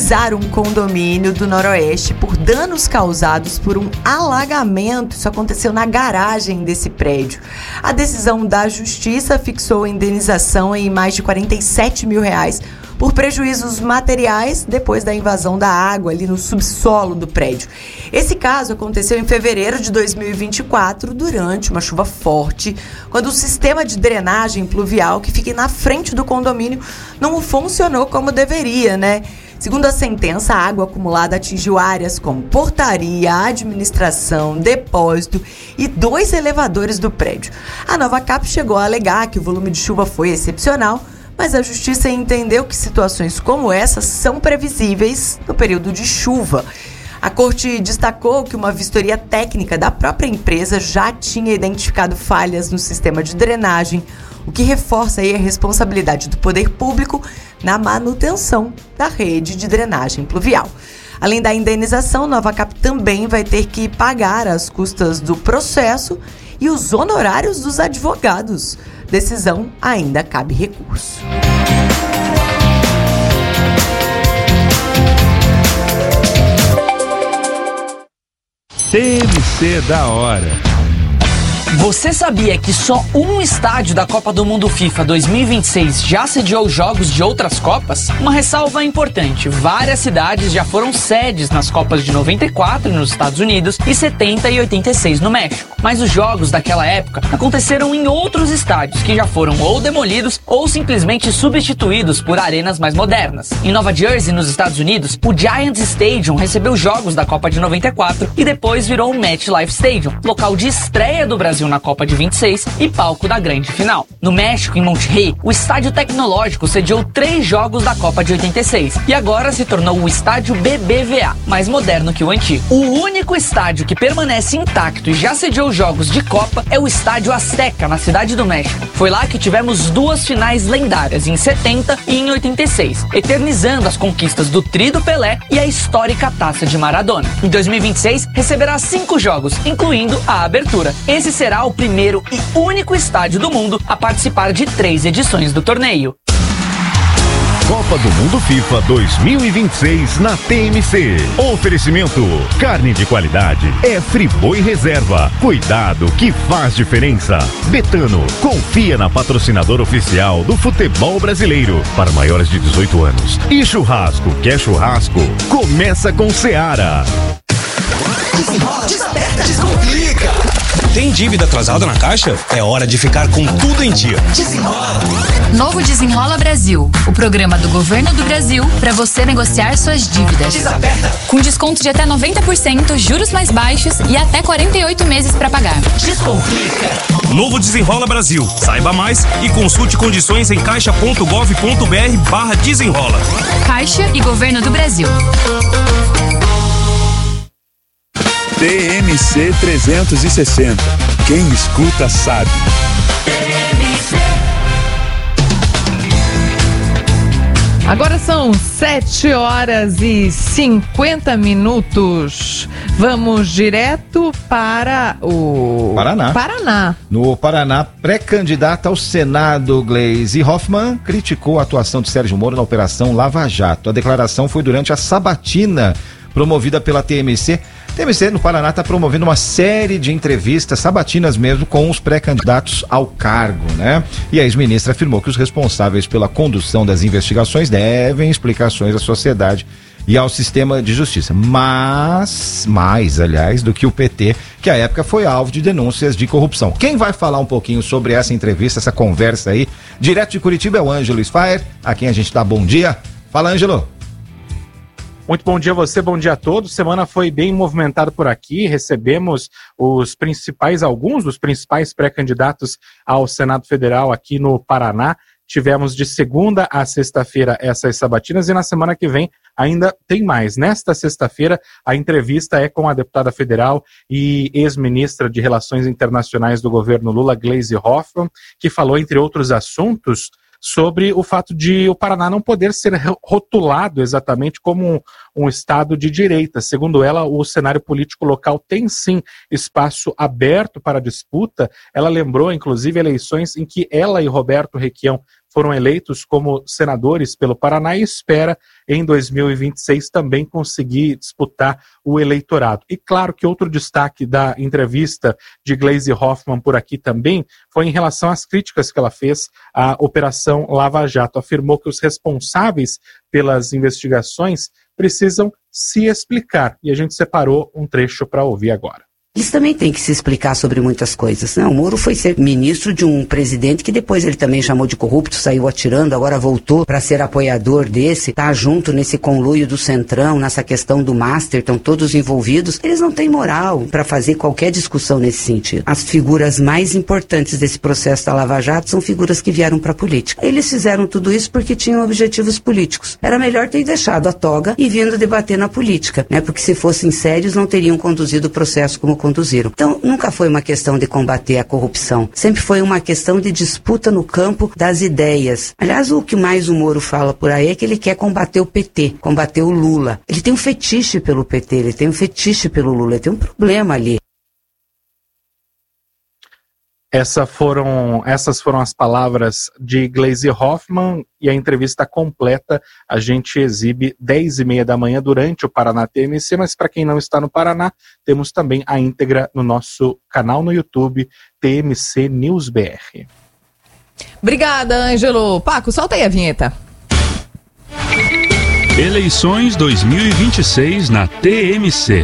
indenizar um condomínio do Noroeste por danos causados por um alagamento. Isso aconteceu na garagem desse prédio. A decisão da Justiça fixou a indenização em mais de R$47 mil por prejuízos materiais depois da invasão da água ali no subsolo do prédio. Esse caso aconteceu em fevereiro de 2024, durante uma chuva forte, quando o sistema de drenagem pluvial que fica na frente do condomínio não funcionou como deveria, né? Segundo a sentença, a água acumulada atingiu áreas como portaria, administração, depósito e 2 elevadores do prédio. A Novacap chegou a alegar que o volume de chuva foi excepcional, mas a Justiça entendeu que situações como essas são previsíveis no período de chuva. A Corte destacou que uma vistoria técnica da própria empresa já tinha identificado falhas no sistema de drenagem, o que reforça aí a responsabilidade do poder público na manutenção da rede de drenagem pluvial. Além da indenização, Novacap também vai ter que pagar as custas do processo e os honorários dos advogados. Decisão ainda cabe recurso. TMC da hora. Você sabia que só um estádio da Copa do Mundo FIFA 2026 já sediou jogos de outras Copas? Uma ressalva importante: várias cidades já foram sedes nas Copas de 94 nos Estados Unidos e 70 e 86 no México. Mas os jogos daquela época aconteceram em outros estádios que já foram ou demolidos ou simplesmente substituídos por arenas mais modernas. Em Nova Jersey, nos Estados Unidos, o Giants Stadium recebeu jogos da Copa de 94 e depois virou o MetLife Stadium, local de estreia do Brasil na Copa de 26 e palco da grande final. No México, em Monterrey, o Estádio Tecnológico sediou 3 jogos da Copa de 86 e agora se tornou o Estádio BBVA, mais moderno que o antigo. O único estádio que permanece intacto e já sediou jogos de Copa é o Estádio Azteca, na Cidade do México. Foi lá que tivemos 2 finais lendárias, em 70 e em 86, eternizando as conquistas do Tri do Pelé e a histórica Taça de Maradona. Em 2026, receberá 5 jogos, incluindo a abertura. Esse será o primeiro e único estádio do mundo a participar de 3 edições do torneio. Copa do Mundo FIFA 2026 na TMC. Oferecimento: carne de qualidade é Friboi Reserva. Cuidado que faz diferença. Betano, confia na patrocinadora oficial do futebol brasileiro. Para maiores de 18 anos. E churrasco, quer churrasco? Começa com Seara. Desenrola, desaperta, descomplica. Tem dívida atrasada na Caixa? É hora de ficar com tudo em dia. Desenrola. Novo Desenrola Brasil, o programa do Governo do Brasil para você negociar suas dívidas. Desaperta. Com desconto de até 90%, juros mais baixos e até 48 meses para pagar. Descomplica. Novo Desenrola Brasil. Saiba mais e consulte condições em caixa.gov.br/desenrola. Caixa e Governo do Brasil. TMC 360. Quem escuta sabe. Agora são 7h50. Vamos direto para o Paraná. No Paraná, pré-candidata ao Senado, Gleisi Hoffmann, criticou a atuação de Sérgio Moro na Operação Lava Jato. A declaração foi durante a sabatina promovida pela TMC. A TMC no Paraná está promovendo uma série de entrevistas, sabatinas mesmo, com os pré-candidatos ao cargo, né? E a ex-ministra afirmou que os responsáveis pela condução das investigações devem explicações à sociedade e ao sistema de justiça. Mas, mais, aliás, do que o PT, que à época foi alvo de denúncias de corrupção. Quem vai falar um pouquinho sobre essa entrevista, essa conversa aí, direto de Curitiba, é o Ângelo Sfaer, a quem a gente dá bom dia. Fala, Ângelo. Muito bom dia a você, bom dia a todos. Semana foi bem movimentada por aqui, recebemos alguns dos principais pré-candidatos ao Senado Federal aqui no Paraná. Tivemos de segunda a sexta-feira essas sabatinas e na semana que vem ainda tem mais. Nesta sexta-feira, a entrevista é com a deputada federal e ex-ministra de Relações Internacionais do governo Lula, Gleisi Hoffmann, que falou, entre outros assuntos, sobre o fato de o Paraná não poder ser rotulado exatamente como um estado de direita. Segundo ela, o cenário político local tem sim espaço aberto para disputa. Ela lembrou, inclusive, eleições em que ela e Roberto Requião foram eleitos como senadores pelo Paraná e espera em 2026 também conseguir disputar o eleitorado. E claro que outro destaque da entrevista de Gleisi Hoffmann por aqui também foi em relação às críticas que ela fez à Operação Lava Jato. Afirmou que os responsáveis pelas investigações precisam se explicar. E a gente separou um trecho para ouvir agora. Eles também têm que se explicar sobre muitas coisas. O Moro foi ser ministro de um presidente que depois ele também chamou de corrupto, saiu atirando, agora voltou para ser apoiador desse, tá junto nesse conluio do Centrão, nessa questão do Master, estão todos envolvidos. Eles não têm moral para fazer qualquer discussão nesse sentido. As figuras mais importantes desse processo da Lava Jato são figuras que vieram para a política. Eles fizeram tudo isso porque tinham objetivos políticos. Era melhor ter deixado a toga e vindo debater na política, porque se fossem sérios não teriam conduzido o processo como conduziram. Então, nunca foi uma questão de combater a corrupção. Sempre foi uma questão de disputa no campo das ideias. Aliás, o que mais o Moro fala por aí é que ele quer combater o PT, combater o Lula. Ele tem um fetiche pelo PT, ele tem um fetiche pelo Lula, ele tem um problema ali. Essas foram as palavras de Gleisi Hoffmann e a entrevista completa a gente exibe 10h30 da manhã durante o Paraná TMC, mas para quem não está no Paraná, temos também a íntegra no nosso canal no YouTube, TMC News BR. Obrigada, Ângelo. Paco, solta aí a vinheta. Eleições 2026 na TMC.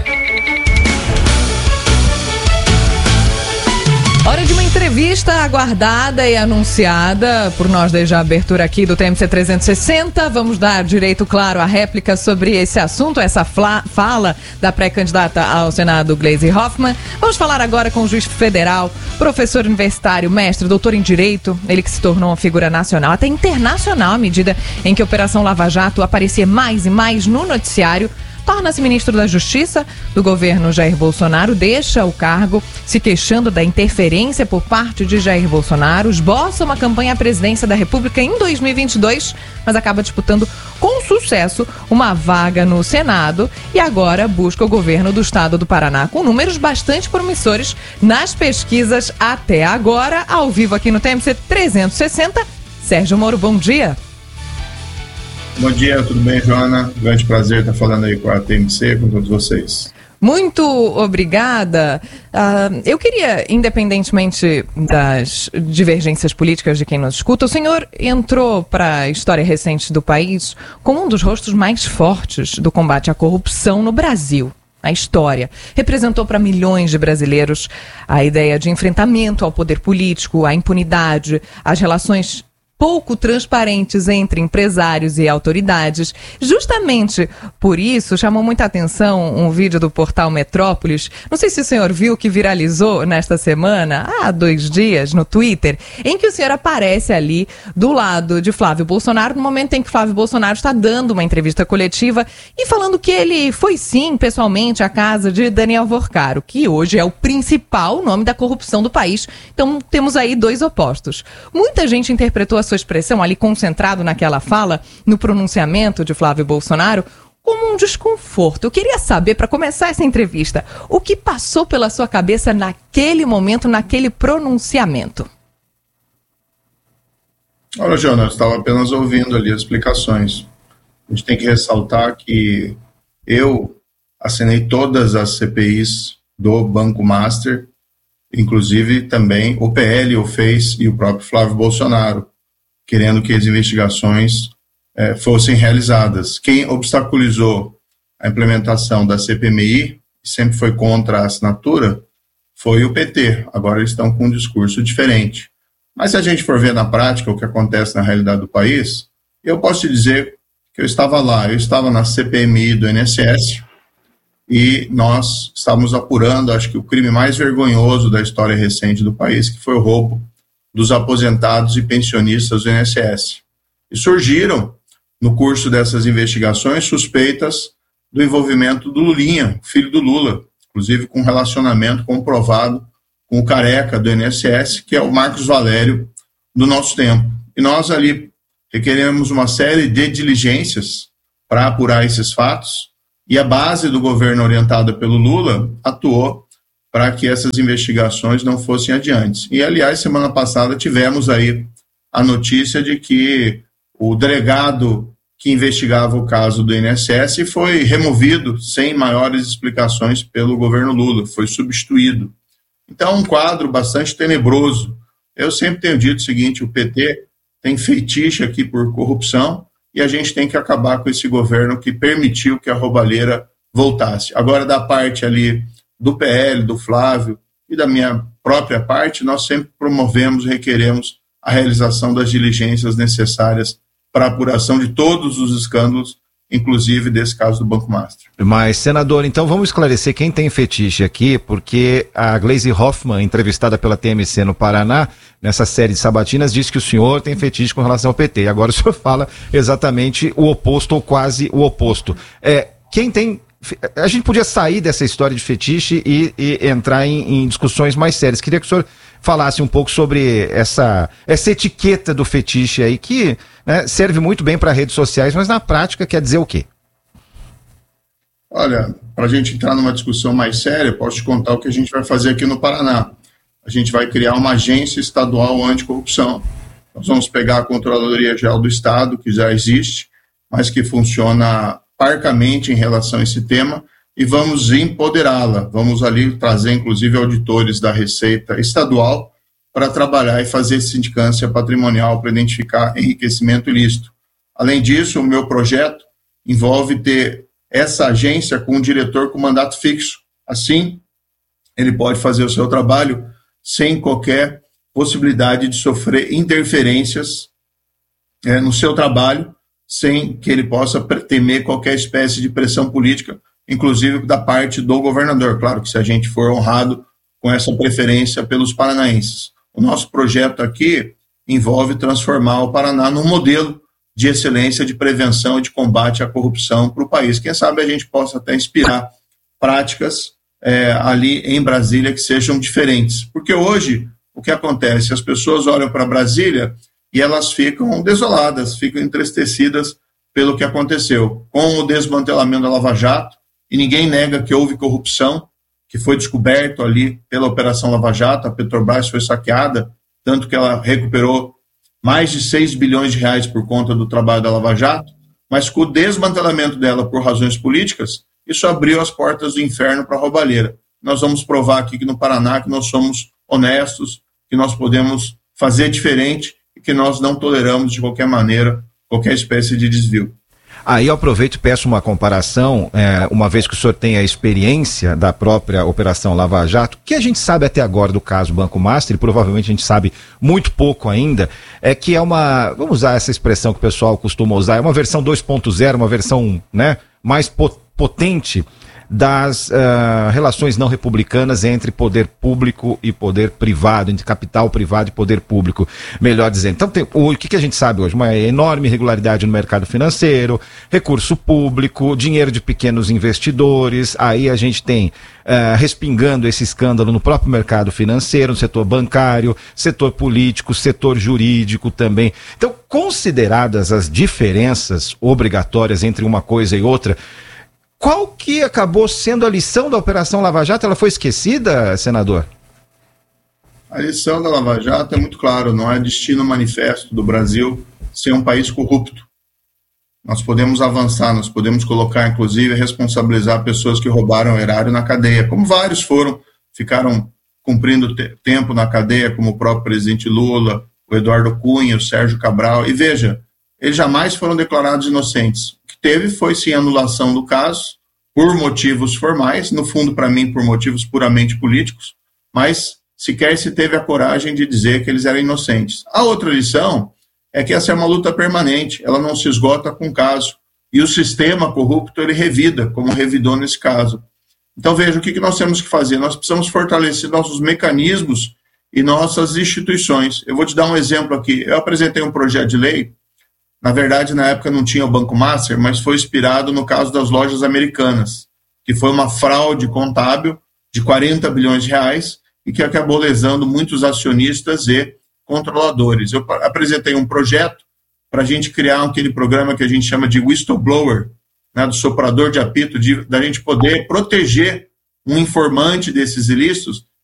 Hora de uma entrevista aguardada e anunciada por nós desde a abertura aqui do TMC 360. Vamos dar direito, claro, à réplica sobre esse assunto, essa fala da pré-candidata ao Senado, Gleisi Hoffmann. Vamos falar agora com o juiz federal, professor universitário, mestre, doutor em Direito, ele que se tornou uma figura nacional, até internacional, à medida em que a Operação Lava Jato aparecia mais e mais no noticiário. Torna-se ministro da Justiça do governo Jair Bolsonaro, deixa o cargo se queixando da interferência por parte de Jair Bolsonaro, esboça uma campanha à presidência da República em 2022, mas acaba disputando com sucesso uma vaga no Senado e agora busca o governo do estado do Paraná, com números bastante promissores nas pesquisas até agora. Ao vivo aqui no TMC 360, Sérgio Moro, bom dia. Bom dia, tudo bem, Joana? Grande prazer estar falando aí com a TMC, com todos vocês. Muito obrigada. Eu queria, independentemente das divergências políticas de quem nos escuta, o senhor entrou para a história recente do país como um dos rostos mais fortes do combate à corrupção no Brasil. A história representou para milhões de brasileiros a ideia de enfrentamento ao poder político, à impunidade, às relações pouco transparentes entre empresários e autoridades. Justamente por isso, chamou muita atenção um vídeo do portal Metrópolis, não sei se o senhor viu, que viralizou nesta semana, há 2 dias, no Twitter, em que o senhor aparece ali do lado de Flávio Bolsonaro, no momento em que Flávio Bolsonaro está dando uma entrevista coletiva e falando que ele foi sim, pessoalmente, à casa de Daniel Vorcaro, que hoje é o principal nome da corrupção do país. Então temos aí 2 opostos. Muita gente interpretou a sua expressão ali concentrado naquela fala, no pronunciamento de Flávio Bolsonaro, como um desconforto. Eu queria saber, para começar essa entrevista, o que passou pela sua cabeça naquele momento, naquele pronunciamento? Olha, Joana, eu estava apenas ouvindo ali as explicações. A gente tem que ressaltar que eu assinei todas as CPIs do Banco Master, inclusive também o PL o fez e o próprio Flávio Bolsonaro, querendo que as investigações fossem realizadas. Quem obstaculizou a implementação da CPMI, sempre foi contra a assinatura, foi o PT. Agora eles estão com um discurso diferente. Mas se a gente for ver na prática o que acontece na realidade do país, eu posso te dizer que eu estava lá, eu estava na CPMI do INSS e nós estávamos apurando, acho que o crime mais vergonhoso da história recente do país, que foi o roubo dos aposentados e pensionistas do INSS. E surgiram, no curso dessas investigações, suspeitas do envolvimento do Lulinha, filho do Lula, inclusive com relacionamento comprovado com o careca do INSS, que é o Marcos Valério do nosso tempo. E nós ali requeremos uma série de diligências para apurar esses fatos, e a base do governo orientada pelo Lula atuou para que essas investigações não fossem adiante. E, aliás, semana passada tivemos aí a notícia de que o delegado que investigava o caso do INSS foi removido sem maiores explicações pelo governo Lula, foi substituído. Então, um quadro bastante tenebroso. Eu sempre tenho dito o seguinte, o PT tem fetiche aqui por corrupção e a gente tem que acabar com esse governo que permitiu que a roubalheira voltasse. Agora, da parte ali do PL, do Flávio e da minha própria parte, nós sempre promovemos e requeremos a realização das diligências necessárias para a apuração de todos os escândalos, inclusive desse caso do Banco Master. Mas, senador, então vamos esclarecer quem tem fetiche aqui, porque a Gleisi Hoffmann, entrevistada pela TMC no Paraná, nessa série de sabatinas, disse que o senhor tem fetiche com relação ao PT. E agora o senhor fala exatamente o oposto ou quase o oposto. Quem tem... A gente podia sair dessa história de fetiche e entrar em discussões mais sérias. Queria que o senhor falasse um pouco sobre essa etiqueta do fetiche aí, que, né, serve muito bem para redes sociais, mas na prática quer dizer o quê? Olha, para a gente entrar numa discussão mais séria, posso te contar o que a gente vai fazer aqui no Paraná. A gente vai criar uma agência estadual anticorrupção. Nós vamos pegar a Controladoria Geral do Estado, que já existe, mas que funciona parcamente em relação a esse tema, e vamos empoderá-la. Vamos ali trazer, inclusive, auditores da Receita Estadual para trabalhar e fazer sindicância patrimonial para identificar enriquecimento ilícito. Além disso, o meu projeto envolve ter essa agência com um diretor com mandato fixo. Assim, ele pode fazer o seu trabalho sem qualquer possibilidade de sofrer interferências no seu trabalho, sem que ele possa temer qualquer espécie de pressão política, inclusive da parte do governador. Claro que se a gente for honrado com essa preferência pelos paranaenses. O nosso projeto aqui envolve transformar o Paraná num modelo de excelência de prevenção e de combate à corrupção para o país. Quem sabe a gente possa até inspirar práticas ali em Brasília que sejam diferentes. Porque hoje, o que acontece? As pessoas olham para Brasília e elas ficam desoladas, ficam entristecidas pelo que aconteceu. Com o desmantelamento da Lava Jato, e ninguém nega que houve corrupção, que foi descoberto ali pela Operação Lava Jato, a Petrobras foi saqueada, tanto que ela recuperou mais de 6 bilhões de reais por conta do trabalho da Lava Jato, mas com o desmantelamento dela por razões políticas, isso abriu as portas do inferno para a roubalheira. Nós vamos provar aqui que no Paraná que nós somos honestos, que nós podemos fazer diferente e que nós não toleramos de qualquer maneira qualquer espécie de desvio. Aí eu aproveito e peço uma comparação, uma vez que o senhor tem a experiência da própria Operação Lava Jato, que a gente sabe até agora do caso Banco Master, e provavelmente a gente sabe muito pouco ainda, que é uma, vamos usar essa expressão que o pessoal costuma usar, é uma versão 2.0, uma versão, né, mais potente das relações não republicanas entre poder público e poder privado, entre capital privado e poder público, melhor dizendo. Então, o que a gente sabe hoje? Uma enorme irregularidade no mercado financeiro, recurso público, dinheiro de pequenos investidores, aí a gente tem respingando esse escândalo no próprio mercado financeiro, no setor bancário, setor político, setor jurídico também. Então, consideradas as diferenças obrigatórias entre uma coisa e outra, qual que acabou sendo a lição da Operação Lava Jato? Ela foi esquecida, senador? A lição da Lava Jato é muito clara, não é destino manifesto do Brasil ser um país corrupto. Nós podemos avançar, nós podemos colocar, inclusive, responsabilizar pessoas que roubaram o erário na cadeia, como vários ficaram cumprindo tempo na cadeia, como o próprio presidente Lula, o Eduardo Cunha, o Sérgio Cabral, e veja, eles jamais foram declarados inocentes. O que teve foi, sim, anulação do caso, por motivos formais, no fundo, para mim, por motivos puramente políticos, mas sequer se teve a coragem de dizer que eles eram inocentes. A outra lição é que essa é uma luta permanente, ela não se esgota com o caso, e o sistema corrupto, ele revida, como revidou nesse caso. Então, veja, o que nós temos que fazer? Nós precisamos fortalecer nossos mecanismos e nossas instituições. Eu vou te dar um exemplo aqui. Eu apresentei um projeto de lei. Na verdade, na época não tinha o Banco Master, mas foi inspirado no caso das lojas americanas, que foi uma fraude contábil de 40 bilhões de reais e que acabou lesando muitos acionistas e controladores. Eu apresentei um projeto para a gente criar aquele programa que a gente chama de whistleblower, né, do soprador de apito, da gente poder proteger um informante desses ilícitos